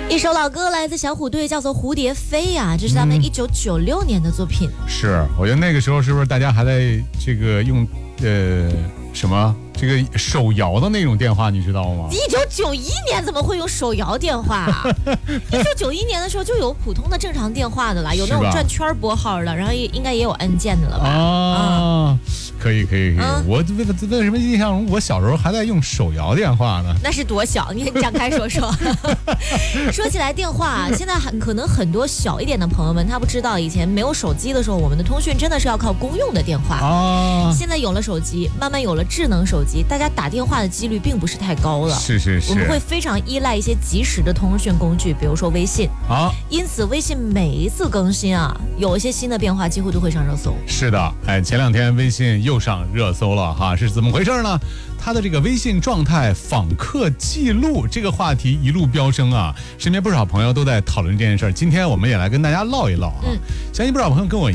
一首老歌来自小虎队，叫做《蝴蝶飞》啊，这是他们1996年的作品。 是，我觉得那个时候是不是大家还在这个用什么这个手摇的那种电话，你知道吗 ？1991年怎么会用手摇电话啊？1991年的时候就有普通的正常电话的啦，有那种转圈拨号的，然后应该也有按键的了吧？ 啊，可以。我为什么印象中我小时候还在用手摇电话呢？ 那是多小？你展开说说。说起来电话，现在可能很多小一点的朋友们他不知道，以前没有手机的时候，我们的通讯真的是要靠公用的电话啊。现在有了手机，慢慢有了智能手机，大家打电话的几率并不是太高了。 是， 我们会非常依赖一些即时的通讯工具，比如说微信啊。因此，微信每一次更新啊，有一些新的变化，几乎都会上热搜。 是的，前2天微信又上热搜了哈，是怎么回事呢？他的这个微信状态访客记录这个话题一路飙升啊，身边不少朋友都在讨论这件事儿。今天我们也来跟大家唠一唠啊，相信不少朋友跟我